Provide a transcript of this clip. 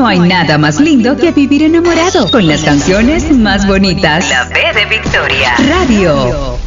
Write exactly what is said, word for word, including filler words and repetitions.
No hay nada más lindo que vivir enamorado con las canciones más bonitas. La B de Victoria. Radio.